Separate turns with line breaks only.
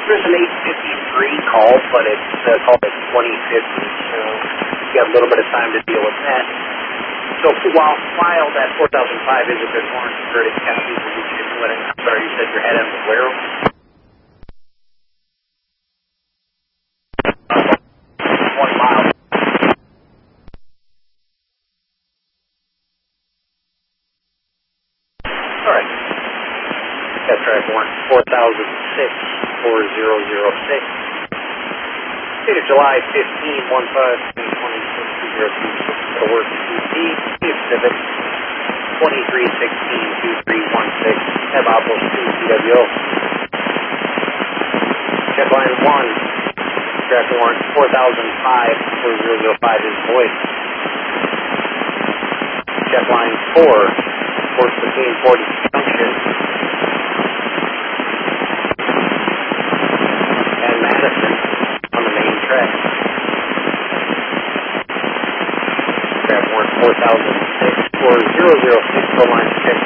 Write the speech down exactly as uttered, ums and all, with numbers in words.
There's an eight fifty-three call, but it's uh, called at twenty fifty, so you got a little bit of time to deal with that. So while, while that four thousand five is a good warrant for it, copy, I'm sorry, you said your head end was where? One mile. All right. That's right, warrant four thousand six, four zero zero six. Dated July fifteenth, one five, twenty-six, two zero two six. To work two D, Civic, twenty-three sixteen, two three one six. Have Outpost two, C W O. Check line one. Traffic warrant four thousand five, four zero zero five is void. Check line four. Works between forty Junction and Madison on the main track. Traffic warrant four thousand six, four zero zero six, go line check